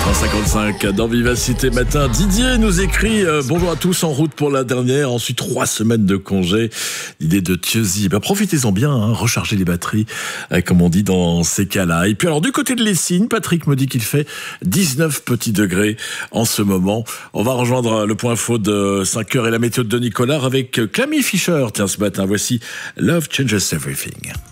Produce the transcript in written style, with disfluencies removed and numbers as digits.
7h55 dans Vivacité Matin. Didier nous écrit bonjour à tous, en route pour la dernière, ensuite 3 semaines de congé. L'idée de Thieuzy, profitez-en bien, rechargez les batteries, comme on dit dans ces cas-là. Et puis alors du côté de Lessines, Patrick me dit qu'il fait 19 petits degrés en ce moment. On va rejoindre le point info de 5h et la météo de Nicolas avec Camille Fischer. Tiens, ce matin, voici Love Changes Everything.